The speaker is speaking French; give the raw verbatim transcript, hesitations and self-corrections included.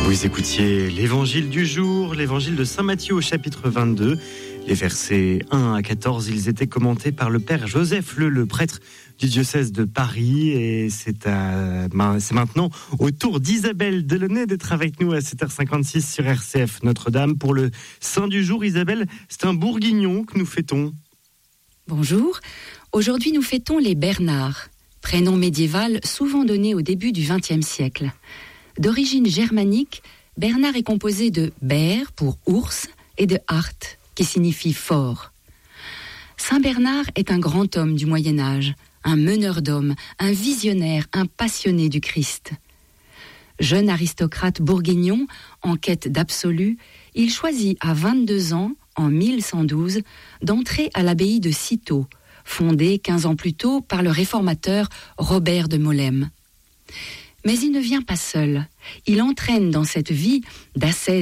Vous écoutiez l'évangile du jour, l'évangile de Saint Matthieu au chapitre vingt-deux. Les versets un à quatorze, ils étaient commentés par le père Joseph Leu, le prêtre du diocèse de Paris. Et c'est, à, c'est maintenant au tour d'Isabelle Delaunay d'être avec nous à sept heures cinquante-six sur R C F Notre-Dame pour le Saint du jour. Isabelle, c'est un bourguignon que nous fêtons. Bonjour, aujourd'hui nous fêtons les Bernards, prénom médiéval souvent donné au début du vingtième siècle. D'origine germanique, Bernard est composé de ber pour ours et de hart, qui signifie fort. Saint Bernard est un grand homme du Moyen-Âge, un meneur d'hommes, un visionnaire, un passionné du Christ. Jeune aristocrate bourguignon, en quête d'absolu, il choisit à vingt-deux ans, en mille cent douze, d'entrer à l'abbaye de Cîteaux, fondée quinze ans plus tôt par le réformateur Robert de Molesme. Mais il ne vient pas seul. Il entraîne dans cette vie d'ascèse